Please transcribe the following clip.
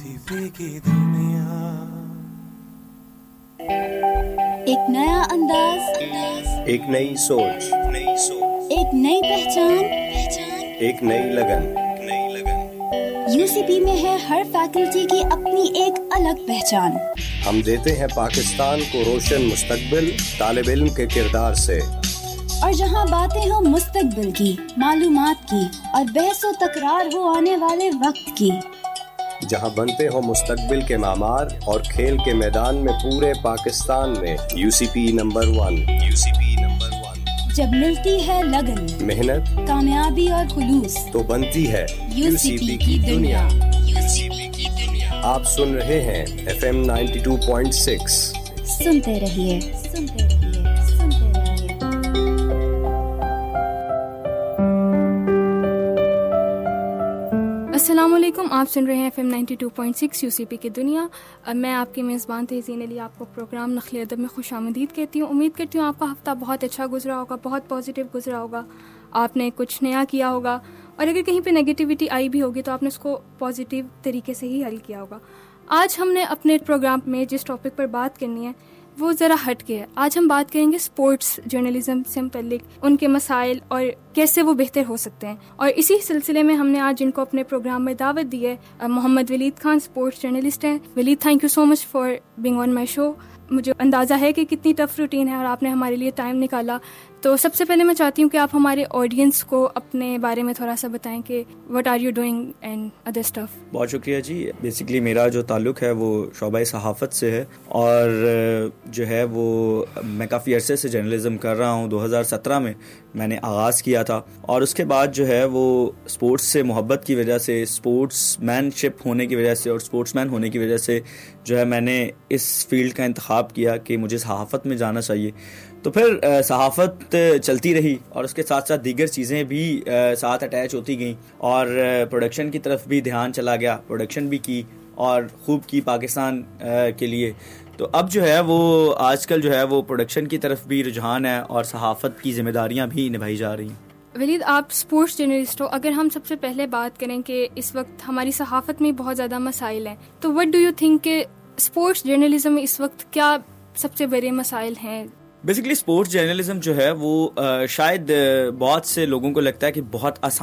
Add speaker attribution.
Speaker 1: UCP की दुनिया,
Speaker 2: एक नया अंदाज,
Speaker 3: एक नई सोच,
Speaker 2: एक नई पहचान,
Speaker 3: एक नई लगन।
Speaker 2: यूसीपी में है हर फैकल्टी की अपनी एक अलग पहचान।
Speaker 3: हम देते हैं पाकिस्तान को रोशन मुस्तकबिल तालिब इल्म के किरदार से।
Speaker 2: और जहां बातें हो मुस्तकबिल की, मालूमात की और बहसो तकरार हो आने वाले वक्त की,
Speaker 3: जहां बनते हो मुस्तकबिल के मामार और खेल के मैदान में पूरे पाकिस्तान में यूसीपी नंबर 1।
Speaker 2: जब मिलती है लगन,
Speaker 3: मेहनत,
Speaker 2: कामयाबी और खुलूस,
Speaker 3: तो बनती है
Speaker 2: यूसीपी की दुनिया।
Speaker 3: आप सुन रहे हैं FM 92.6।
Speaker 2: सुनते रहिए, सुनते रहिए, सुनते रहिए।
Speaker 4: अस्सलाम वालेकुम, आप सुन रहे हैं FM 92.6 यूसीपी की दुनिया। मैं आपकी मेज़बान तहसीन अली आपको प्रोग्राम नखले अदब में खुशामदीद कहती हूँ। उम्मीद करती हूँ आपका हफ़्ता बहुत अच्छा गुजरा होगा, बहुत पॉजिटिव गुजरा होगा, आपने कुछ नया किया होगा, और अगर कहीं पे नेगेटिविटी आई भी होगी तो आपने उसको पॉजिटिव तरीके से ही हल किया होगा। आज हमने अपने प्रोग्राम में जिस टॉपिक पर बात करनी है वो ज़रा हट के है। आज हम बात करेंगे स्पोर्ट्स जर्नलिज्म से मुतल्लिक उनके मसाइल और कैसे वो बेहतर हो सकते हैं। और इसी सिलसिले में हमने आज जिनको अपने प्रोग्राम में दावत दी है, मोहम्मद वलीद खान स्पोर्ट्स जर्नलिस्ट हैं। Waleed, thank you so much for being on my show. मुझे अंदाज़ा है कि कितनी टफ रूटीन है और आपने हमारे लिए टाइम निकाला। तो सबसे पहले मैं चाहती हूँ कि आप हमारे ऑडियंस को अपने बारे में थोड़ा सा बताएं कि what are you doing and other stuff.
Speaker 5: बहुत शुक्रिया जी। बेसिकली मेरा जो ताल्लुक़ है वो शोबा सहाफ़त से है और जो है वो मैं काफ़ी अरसे से जर्नलिज़म कर रहा हूँ। 2017 में मैंने आगाज़ किया था और उसके बाद जो है वो स्पोर्ट्स से मोहब्बत की वजह से, स्पोर्ट्समैनशिप होने की वजह से और स्पोर्ट्समैन होने की वजह से जो है मैंने इस फील्ड का इंतखाब किया कि मुझे सहाफ़त में जाना चाहिए। तो फिर सहाफ़त चलती रही और उसके साथ साथ दीगर चीज़ें भी साथ अटैच होती गईं और प्रोडक्शन की तरफ भी ध्यान चला गया। प्रोडक्शन भी की और ख़ूब की पाकिस्तान के लिए। तो अब जो है वो आजकल जो है वो प्रोडक्शन की तरफ भी रुझान है और सहाफ़त की ज़िम्मेदारियां भी निभाई जा रही हैं।
Speaker 4: वलीद, आप स्पोर्ट्स जर्नलिस्ट हो। अगर हम सबसे पहले बात करें कि इस वक्त हमारी सहाफ़त में बहुत ज़्यादा मसाइल हैं, तो व्हाट डू यू थिंक कि स्पोर्ट्स जर्नलिज्म में इस वक्त क्या सबसे बड़े मसाइल हैं?
Speaker 5: बेसिकली स्पोर्ट्स जर्नलिज्म जो है वो शायद बहुत से लोगों को लगता है कि बहुत आसान